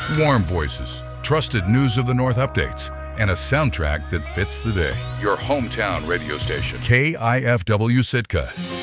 Warm voices, trusted news of the North updates, and a soundtrack that fits the day. Your hometown radio station. KIFW Sitka.